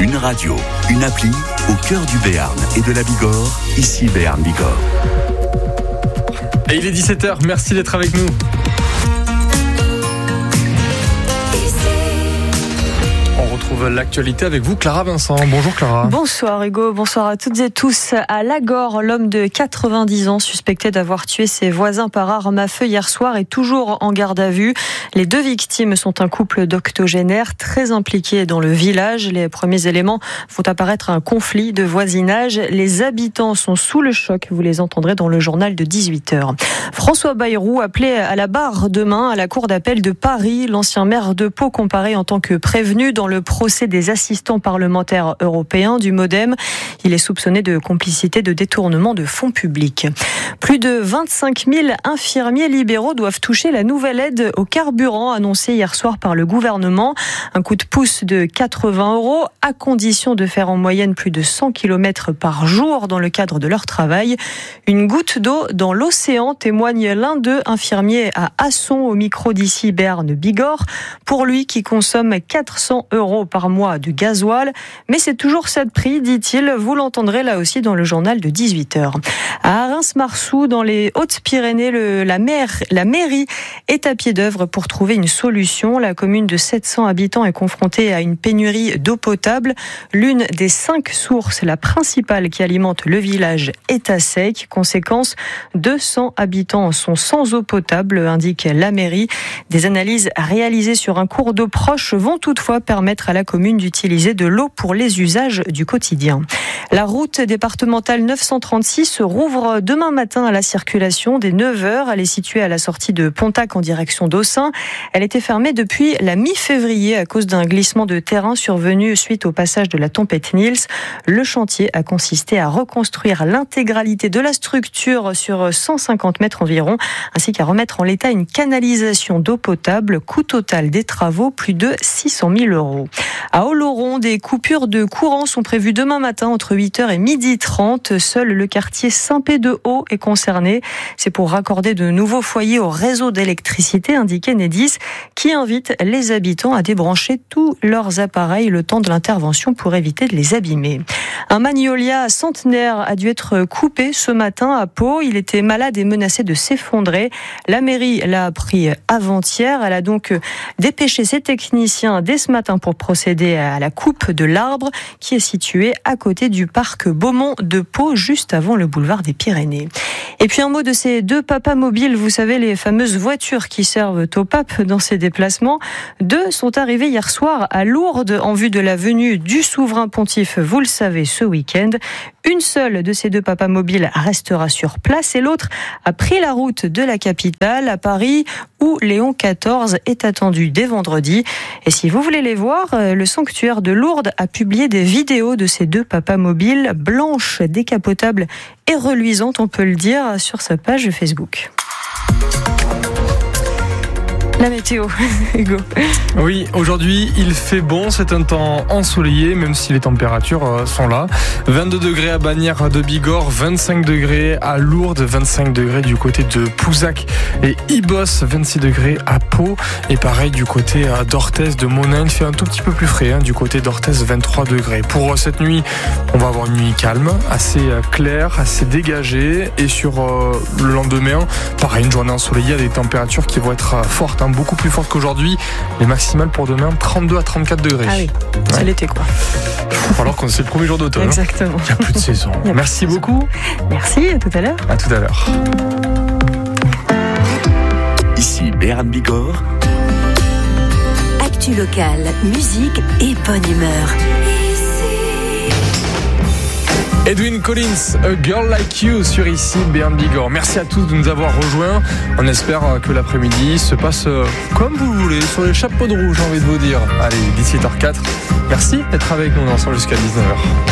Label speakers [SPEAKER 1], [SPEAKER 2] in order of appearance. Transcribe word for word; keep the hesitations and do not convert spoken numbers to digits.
[SPEAKER 1] Une radio, une appli au cœur du Béarn et de la Bigorre, ici Béarn Bigorre.
[SPEAKER 2] Et il est dix-sept heures, merci d'être avec nous. On retrouve l'actualité avec vous, Clara Vincent. Bonjour Clara.
[SPEAKER 3] Bonsoir Hugo, bonsoir à toutes et tous. À Lagorre, l'homme de quatre-vingt-dix ans suspecté d'avoir tué ses voisins par arme à feu hier soir est toujours en garde à vue. Les deux victimes sont un couple d'octogénaires très impliqués dans le village. Les premiers éléments font apparaître un conflit de voisinage. Les habitants sont sous le choc, vous les entendrez dans le journal de dix-huit heures. François Bayrou appelé à la barre demain à la cour d'appel de Paris. L'ancien maire de Pau comparé en tant que prévenu dans le procès des assistants parlementaires européens du MoDem. Il est soupçonné de complicité de détournement de fonds publics. Plus de vingt-cinq mille infirmiers libéraux doivent toucher la nouvelle aide au carburant annoncée hier soir par le gouvernement. Un coup de pouce de quatre-vingts euros à condition de faire en moyenne plus de cent kilomètres par jour dans le cadre de leur travail. Une goutte d'eau dans l'océan, témoigne l'un d'eux, infirmier à Asson au micro d'ici Béarn Bigorre. Pour lui qui consomme quatre cents euros par mois de gasoil. Mais c'est toujours ça de prix, dit-il. Vous l'entendrez là aussi dans le journal de dix-huit heures. À Reims-Marsou, dans les Hautes-Pyrénées, le, la, maire, la mairie est à pied d'œuvre pour trouver une solution. La commune de sept cents habitants est confrontée à une pénurie d'eau potable. L'une des cinq sources, la principale qui alimente le village, est à sec. Conséquence, deux cents habitants sont sans eau potable, indique la mairie. Des analyses réalisées sur un cours d'eau proche vont toutefois permettre à la commune d'utiliser de l'eau pour les usages du quotidien. La route départementale neuf cent trente-six rouvre demain matin à la circulation dès neuf heures. Elle est située à la sortie de Pontac en direction d'Aussin. Elle était fermée depuis la mi-février à cause d'un glissement de terrain survenu suite au passage de la tempête Nils. Le chantier a consisté à reconstruire l'intégralité de la structure sur cent cinquante mètres environ, ainsi qu'à remettre en l'état une canalisation d'eau potable. Coût total des travaux, plus de six cent mille euros. À Oloron, des coupures de courant sont prévues demain matin entre huit heures et midi trente. Seul le quartier Saint-Pé-de-Haut est concerné. C'est pour raccorder de nouveaux foyers au réseau d'électricité, indiqué Enedis, qui invite les habitants à débrancher tous leurs appareils le temps de l'intervention pour éviter de les abîmer. Un magnolia centenaire a dû être coupé ce matin à Pau. Il était malade et menacé de s'effondrer. La mairie l'a appris avant-hier. Elle a donc dépêché ses techniciens dès ce matin pour procéder à la coupe de l'arbre qui est situé à côté du parc Beaumont de Pau, juste avant le boulevard des Pyrénées. Et puis un mot de ces deux papas mobiles, vous savez, les fameuses voitures qui servent au pape dans ses déplacements. Deux sont arrivés hier soir à Lourdes en vue de la venue du souverain pontife, vous le savez, ce week-end. Une seule de ces deux papas mobiles restera sur place et l'autre a pris la route de la capitale à Paris où Léon quatorze est attendu dès vendredi. Et si vous voulez les voir, le sanctuaire de Lourdes a publié des vidéos de ces deux papas mobiles, blanches, décapotables et reluisantes, on peut le dire, sur sa page Facebook. La météo, Hugo.
[SPEAKER 2] Oui, aujourd'hui, il fait bon, c'est un temps ensoleillé, même si les températures sont là. vingt-deux degrés à Bagnères de Bigorre, vingt-cinq degrés à Lourdes, vingt-cinq degrés du côté de Pouzac et Ibos, vingt-six degrés à Pau. Et pareil du côté d'Orthez, de Monin, il fait un tout petit peu plus frais, hein, du côté d'Orthez, vingt-trois degrés. Pour cette nuit, on va avoir une nuit calme, assez claire, assez dégagée. Et sur euh, le lendemain, pareil, une journée ensoleillée, avec des températures qui vont être fortes, hein, beaucoup plus fortes qu'aujourd'hui. Les maximales pour demain, trente-deux à trente-quatre degrés.
[SPEAKER 3] Ah oui, c'est ouais. L'été quoi.
[SPEAKER 2] Alors que c'est le premier jour d'automne.
[SPEAKER 3] Exactement.
[SPEAKER 2] Il n'y a plus de saison. Merci beaucoup.
[SPEAKER 3] Merci, à tout à l'heure.
[SPEAKER 2] À tout à l'heure.
[SPEAKER 1] Ici Béarn Bigorre.
[SPEAKER 4] Actu locale, musique et bonne humeur.
[SPEAKER 2] Edwyn Collins, A Girl Like You sur ici Béarn Bigorre. Merci à tous de nous avoir rejoints. On espère que l'après-midi se passe comme vous voulez, sur les chapeaux de roue, j'ai envie de vous dire. Allez, dix-sept heures quatre. Merci d'être avec nous ensemble jusqu'à dix-neuf heures.